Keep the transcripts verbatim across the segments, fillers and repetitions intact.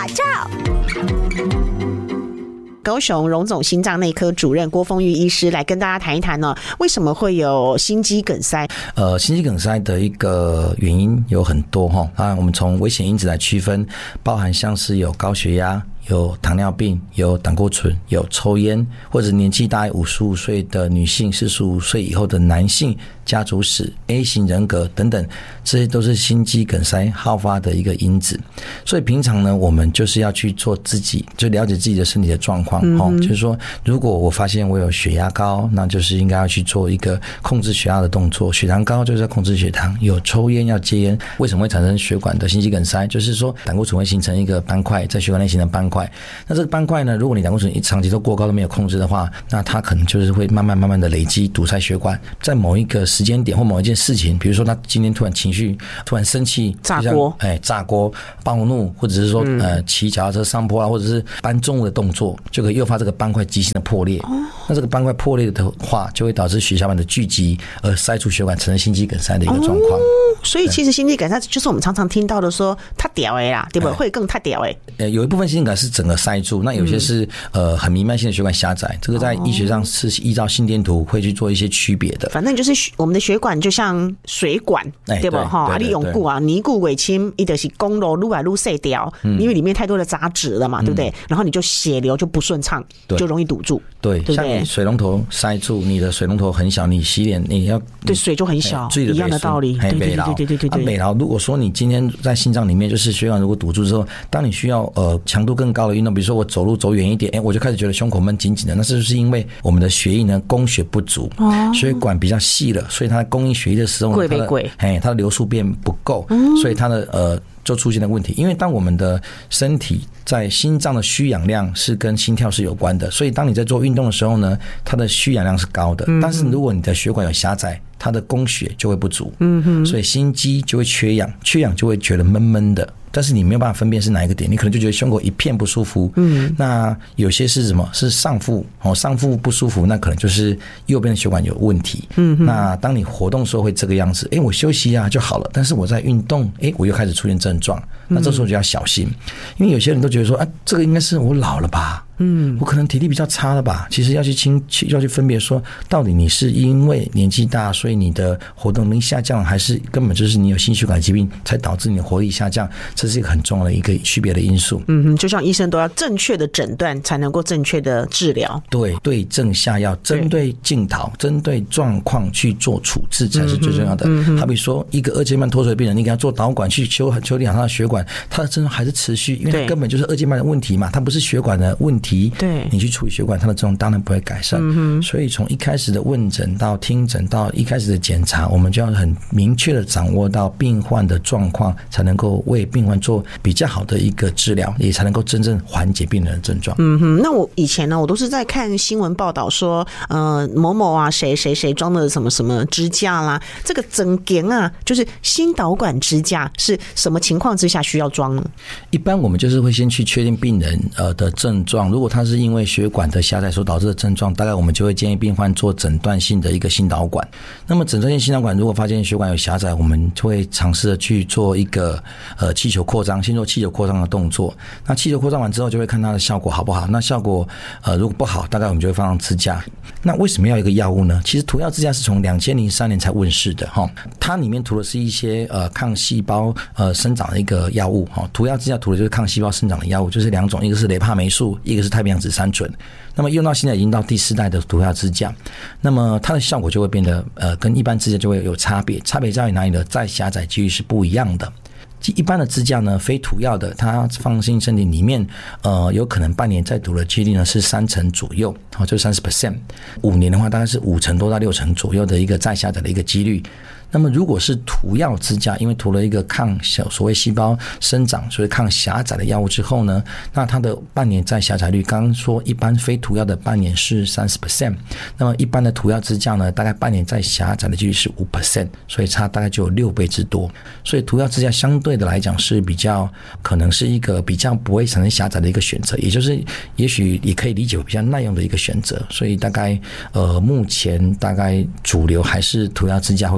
照。 高雄荣总心脏内科主任郭丰裕医师来跟大家谈一谈呢、哦，为什么会有心肌梗塞？ 呃，心肌梗塞的一个原因有很多哈，啊，我们从危险因子来区分，包含像是有高血压、有糖尿病、有胆固醇、有抽烟，或者年纪大概五十五岁的女性、四十五岁以后的男性，家族史、A 型人格等等，这些都是心肌梗塞好发的一个因子。所以平常呢，我们就是要去做自己，就了解自己的身体的状况、嗯哦、就是说，如果我发现我有血压高，那就是应该要去做一个控制血压的动作；血糖高就是要控制血糖；有抽烟要戒烟。为什么会产生血管的心肌梗塞？就是说胆固醇会形成一个斑块，在血管内形成斑块。那这个斑块呢，如果你胆固醇一长期都过高都没有控制的话，那它可能就是会慢慢慢慢的累积，堵塞血管。在某一个时间点或某一件事情，比如说他今天突然情绪突然生气， 炸锅， 哎，炸锅、暴怒，或者是说、嗯、呃骑脚踏车上坡啊，或者是搬重物的动作，就可以诱发这个斑块急性的破裂。哦、那这个斑块破裂的话，就会导致血小板的聚集，而塞住血管，产生心肌梗塞的一个状况。哦、 所以其实心肌梗塞就是我们常常听到的说太屌哎啦，对不对？会更太屌哎。 呃，有一部分心肌梗塞是整个塞住，那有些是、嗯、呃很弥漫性的血管狭窄，这个在医学上是依照心电图会去做一些区别的。 反正就是我们的血管就像水管，欸、对吧？哈，啊，你用固啊，泥固尾轻，一的是公路撸来撸碎掉，因为里面太多的杂质了嘛，嗯、对不对？然后你就血流就不顺畅，就容易堵住。对，对对像你水龙头塞住，你的水龙头很小，你洗脸你要对水就很小，一样的道理。对对对对对对对。 啊，美劳如果说你今天在心脏里面就是血管如果堵住之后，当你需要呃强度更高的运动，比如说我走路走远一点，哎，我就开始觉得胸口闷紧紧的，那是不是因为我们的血液呢供血不足，哦、血管比较细了，所以它供应血液的时候呢，它的哎它的流速变不够，嗯、所以它的呃。就出现了问题，因为当我们的身体在心脏的需氧量是跟心跳是有关的，所以当你在做运动的时候呢，它的需氧量是高的，嗯、但是如果你的血管有狭窄，它的供血就会不足，嗯哼，所以心肌就会缺氧，缺氧就会觉得闷闷的。但是你没有办法分辨是哪一个点，你可能就觉得胸口一片不舒服。嗯，那有些是什么？是上腹哦，上腹不舒服，那可能就是右边的血管有问题。嗯，那当你活动的时候会这个样子，哎，我休息啊就好了。但是我在运动，哎，我又开始出现症状，那这时候就要小心，因为有些人都觉得说，啊，这个应该是我老了吧。嗯，我可能体力比较差了吧？其实要去清，要去分别说，到底你是因为年纪大，所以你的活动能力下降，还是根本就是你有心血管疾病才导致你的活力下降？这是一个很重要的一个区别的因素。 嗯哼，就像医生都要正确的诊断，才能够正确的治疗。 对，对症下药，针对镜头，针对状况去做处置才是最重要的。嗯、好比说，一个二阶瓣脱水病人，你给他做导管去修修理好他的血管，他的症状还是持续，因为他根本就是二阶瓣的问题嘛，他不是血管的问题。对，你去处理血管，它的症状当然不会改善。嗯、所以从一开始的问诊到听诊到一开始的检查，我们就要很明确的掌握到病患的状况，才能够为病患做比较好的一个治疗，也才能够真正缓解病人的症状。 嗯哼，那我以前呢，我都是在看新闻报道说，呃，某某啊，谁谁谁装的什么什么支架啦，这个整件啊，就是心导管支架是什么情况之下需要装呢？ 一般我们就是会先去确定病人呃的症状，如果他是因为血管的狭窄所导致的症状，大概我们就会建议病患做诊断性的一个心导管。那么诊断性心导管如果发现血管有狭窄，我们就会尝试的去做一个呃气球扩张，先做气球扩张的动作。那气球扩张完之后，就会看它的效果好不好。那效果呃如果不好，大概我们就会放上支架。那为什么要一个药物呢？其实涂药支架是从两千零三年才问世的哈，它里面涂的是一些呃抗细胞呃生长的一个药物哈。涂药支架涂的就是抗细胞生长的药物，就是两种，一个是雷帕霉素，一个是太平洋紫杉醇。那么用到现在已经到第四代的涂药支架，那么它的效果就会变得呃跟一般支架就会有差别，差别在于哪里呢？在狭窄区域是不一样的。一般的支架呢，非涂药的，它放进身体里面，呃，有可能半年再涂的几率呢是三成左右，好，就三十 percent。五年的话，大概是五成多到六成左右的一个再狭窄的一个几率。那么如果是涂药支架，因为涂了一个抗小所谓细胞生长所谓抗狭窄的药物之后呢，那它的半年再狭窄率，刚刚说一般非涂药的半年是 百分之三十， 那么一般的涂药支架呢，大概半年再狭窄的几率是 百分之五， 所以差大概就有六倍之多。所以涂药支架相对的来讲是比较可能是一个比较不会产生狭窄的一个选择，也就是也许也可以理解为比较耐用的一个选择。所以大概呃目前大概主流还是涂药支架会比较多。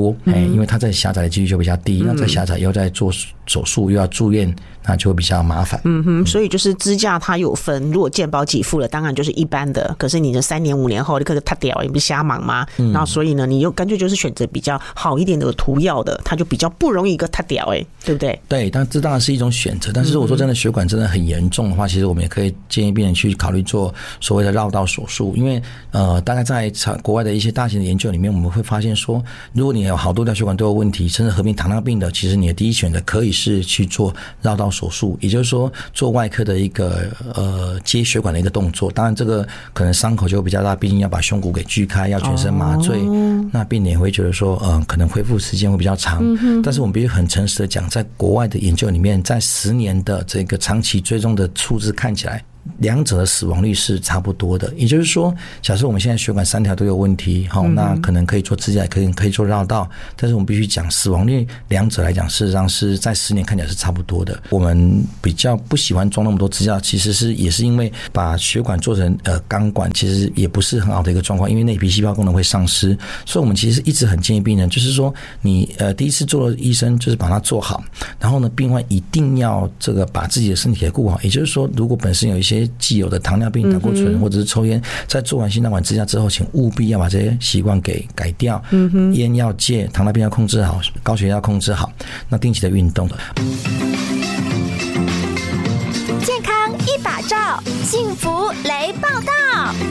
多，哎、嗯，因为它在狭窄的几率就比较低，那、嗯、在狭窄又在做手术又要住院，那就会比较麻烦。 嗯哼，所以就是支架它有分，如果健保给付了，当然就是一般的，可是你的三年五年后你可能塌掉，你不是瞎忙吗？嗯，然后所以呢，你又干脆就是选择比较好一点的涂药的，它就比较不容易一个塌掉，哎，对不对？ 对，但这当然是一种选择。但是如果说真的血管真的很严重的话，其实我们也可以建议病人去考虑做所谓的绕道手术，因为呃，大概在国外的一些大型的研究里面，我们会发现说，如果你有好多条血管都有问题，甚至合并糖尿病的，其实你的第一选择可以是去做绕道手术，也就是说做外科的一个呃接血管的一个动作。当然这个可能伤口就会比较大，毕竟要把胸骨给锯开，要全身麻醉，哦、那病人也会觉得说，嗯、呃，可能恢复时间会比较长。嗯、但是我们必须很诚实的讲，在国外的研究里面，在十年的这个长期追踪的数字看起来，两者的死亡率是差不多的。也就是说，假设我们现在血管三条都有问题，好、嗯，那可能可以做支架，可以可以做绕道，但是我们必须讲死亡率，两者来讲，事实上是在十年看起来是差不多的。我们比较不喜欢装那么多支架，其实是也是因为把血管做成呃钢管，其实也不是很好的一个状况，因为内皮细胞功能会丧失。所以我们其实一直很建议病人，就是说你呃第一次做的医生就是把它做好，然后呢，病患一定要这个把自己的身体给顾好。也就是说，如果本身有一些些既有的糖尿病、胆固醇或者是抽烟，在做完心导管支架之后，请务必要把这些习惯给改掉。嗯，烟要戒，糖尿病要控制好，高血压要控制好，那定期的运动的。 健康一把照，幸福来报道。